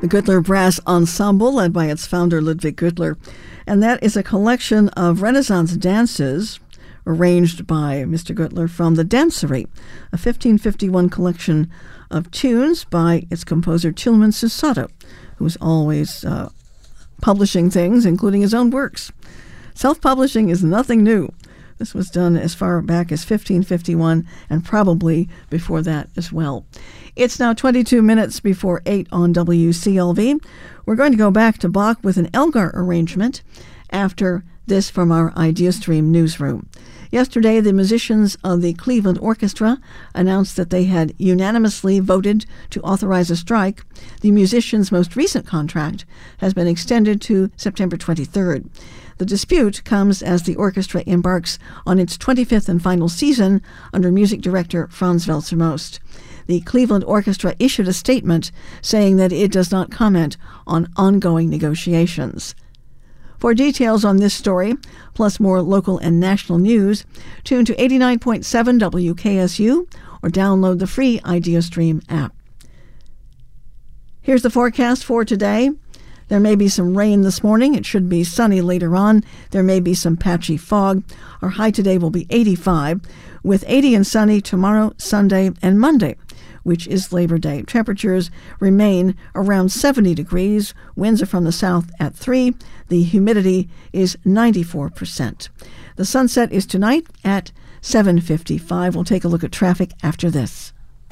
the Güttler Brass Ensemble, led by its founder, Ludwig Güttler. And that is a collection of Renaissance dances arranged by Mr. Güttler from the Dancery, a 1551 collection of tunes by its composer Tilman Susato, who's always publishing things, including his own works. Self-publishing is nothing new. This was done as far back as 1551 and probably before that as well. It's now 22 minutes before 8 on WCLV. We're going to go back to Bach with an Elgar arrangement after this from our IdeaStream newsroom. Yesterday, the musicians of the Cleveland Orchestra announced that they had unanimously voted to authorize a strike. The musicians' most recent contract has been extended to September 23rd. The dispute comes as the orchestra embarks on its 25th and final season under music director Franz Welser-Most. The Cleveland Orchestra issued a statement saying that it does not comment on ongoing negotiations. For details on this story, plus more local and national news, tune to 89.7 WKSU or download the free IdeaStream app. Here's the forecast for today. There may be some rain this morning. It should be sunny later on. There may be some patchy fog. Our high today will be 85, with 80 and sunny tomorrow, Sunday, and Monday, which is Labor Day. Temperatures remain around 70 degrees. Winds are from the south at 3. The humidity is 94%. The sunset is tonight at 7:55. We'll take a look at traffic after this.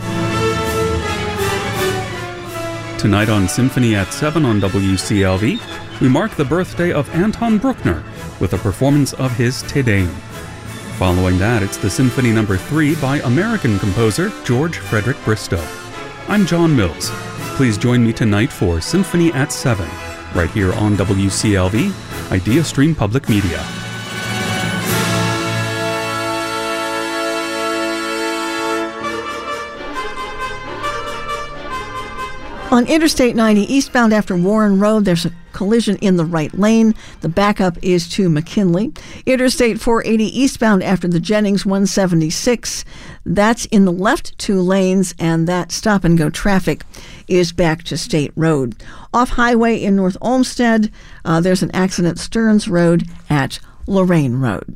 Tonight on Symphony at 7 on WCLV, we mark the birthday of Anton Bruckner with a performance of his Te Deum. Following that, it's the Symphony No. 3 by American composer George Frederick Bristow. I'm John Mills. Please join me tonight for Symphony at 7, right here on WCLV, IdeaStream Public Media. On Interstate 90 eastbound after Warren Road, there's a collision in the right lane. The backup is to McKinley. Interstate 480 eastbound after the Jennings 176. That's in the left 2 lanes, and that stop-and-go traffic is back to State Road. Off Highway in North Olmsted, there's an accident Stearns Road at Lorraine Road.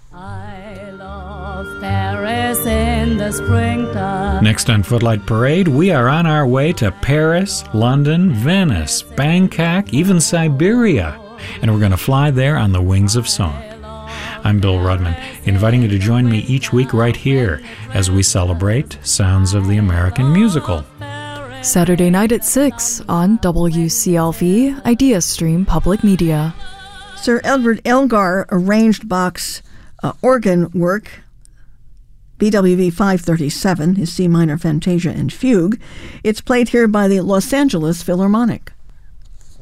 Paris in the springtime. Next on Footlight Parade, we are on our way to Paris, London, Venice, Bangkok, even Siberia. And we're going to fly there on the wings of song. I'm Bill Rudman, inviting you to join me each week right here as we celebrate Sounds of the American Musical. Saturday night at 6 on WCLV, IdeaStream Public Media. Sir Edward Elgar arranged Bach's organ work, BWV 537, his C minor Fantasia and Fugue. It's played here by the Los Angeles Philharmonic.